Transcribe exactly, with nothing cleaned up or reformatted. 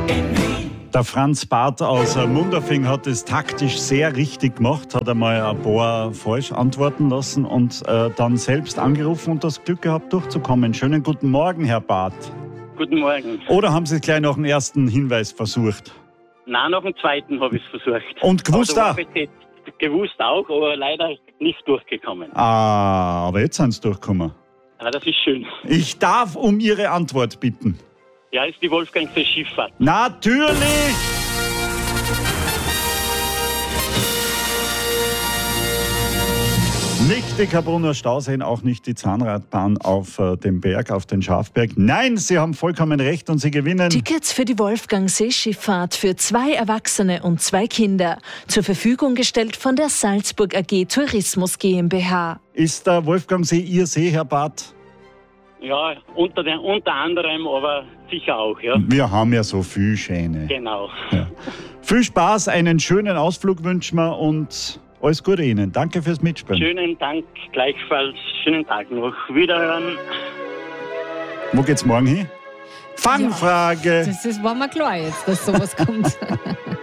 Der Franz Barth aus Munderfing hat es taktisch sehr richtig gemacht, hat einmal ein paar falsch antworten lassen und äh, dann selbst angerufen und das Glück gehabt, durchzukommen. Schönen guten Morgen, Herr Barth. Guten Morgen. Oder haben Sie es gleich nach dem ersten Hinweis versucht? Nein, nach dem zweiten habe ich es versucht. Und gewusst auch? Gewusst auch, aber leider nicht durchgekommen. Ah, aber jetzt sind Sie durchgekommen. Ja, das ist schön. Ich darf um Ihre Antwort bitten. Ja, ist die Wolfgangsee Schifffahrt. Natürlich! Nicht die Kabrunner Stauseen, auch nicht die Zahnradbahn auf äh, dem Berg, auf den Schafberg. Nein, Sie haben vollkommen recht und Sie gewinnen Tickets für die Wolfgangsee-Schifffahrt für zwei Erwachsene und zwei Kinder. Zur Verfügung gestellt von der Salzburg A G Tourismus GmbH. Ist der Wolfgangsee Ihr See, Herr Barth? Ja, unter, den, unter anderem, aber sicher auch, ja. Wir haben ja so viel Schöne. Genau. Ja. Viel Spaß, einen schönen Ausflug wünschen wir und alles Gute Ihnen. Danke fürs Mitspielen. Schönen Dank, gleichfalls. Schönen Tag noch. Wiederhören. Wo geht's morgen hin? Fangfrage! Das, das war mir klar jetzt, dass sowas kommt.